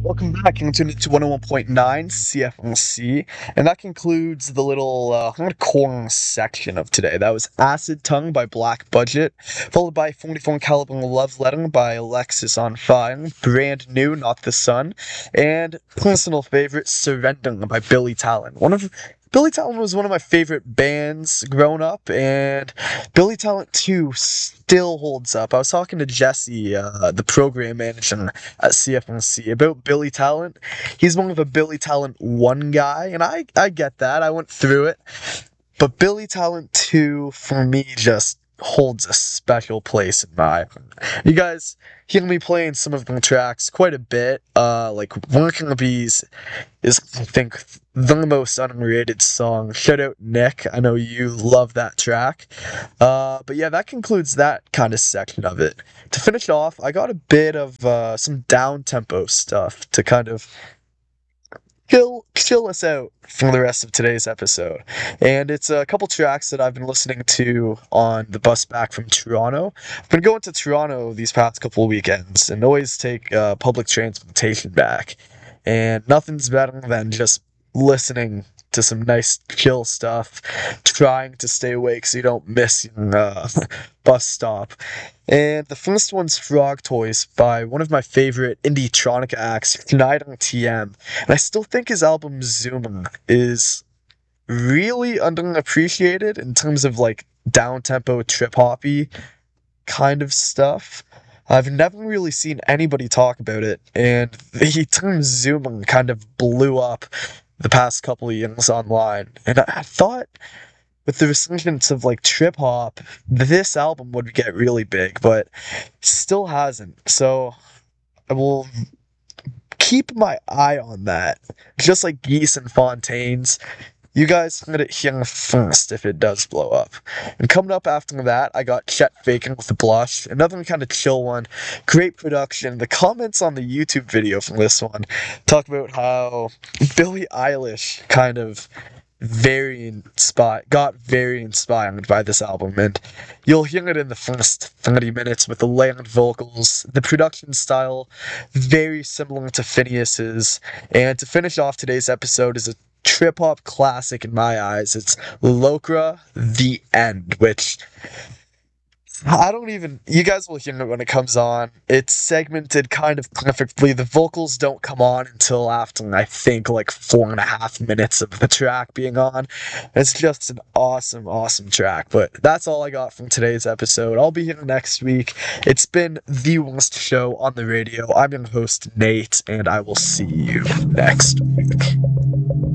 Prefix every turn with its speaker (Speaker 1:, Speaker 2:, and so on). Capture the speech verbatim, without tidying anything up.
Speaker 1: Welcome back. You're tuned into one oh one point nine C F M C, and that concludes the little uh, hardcore section of today. That was Acid Tongue by Black Budget, followed by forty-four Caliber Love Letter by Alexis on Fire, Brand New, Not the Sun, and personal favorite, Surrender by Billy Talent. One of Billy Talent was one of my favorite bands growing up, and Billy Talent two still holds up. I was talking to Jesse, uh, the program manager at C F M C, about Billy Talent. He's one of a Billy Talent one guy, and I, I get that. I went through it. But Billy Talent two, for me, just holds a special place in my. You guys hear me playing some of the tracks quite a bit. Uh, like Working Bees is, I think, the most underrated song. Shout out Nick. I know you love that track. Uh, but yeah, that concludes that kind of section of it. To finish off, I got a bit of uh, some down tempo stuff to kind of chill chill us out for the rest of today's episode. And it's a couple tracks that I've been listening to on the bus back from Toronto. I've been going to Toronto these past couple of weekends and always take uh, public transportation back. And nothing's better than just listening to some nice chill stuff, trying to stay awake so you don't miss your uh, bus stop. And the first one's Frog Toys by one of my favorite indie-tronic acts, Schneider T M. And I still think his album Zoomer is really underappreciated in terms of like down-tempo, trip-hoppy kind of stuff. I've never really seen anybody talk about it, and the term Zoomer kind of blew up the past couple of years online. And I, I thought with the resurgence of like trip hop, this album would get really big, but still hasn't. So I will keep my eye on that. Just like Geese and Fontaines. You guys heard it here first if it does blow up. And coming up after that, I got Chet Faking with the Blush, another kind of chill one. Great production. The comments on the YouTube video from this one talk about how Billie Eilish kind of very inspired, got very inspired by this album, and you'll hear it in the first thirty minutes with the layered vocals, the production style very similar to Phineas's, and to finish off today's episode is a trip-hop classic in my eyes. It's Lokra, The End, which I don't even, you guys will hear it when it comes on. It's segmented kind of perfectly. The vocals don't come on until after, I think, like four and a half minutes of the track being on. It's just an awesome, awesome track. But that's all I got from today's episode. I'll be here next week. It's been the worst show on the radio. I'm your host, Nate, and I will see you next week.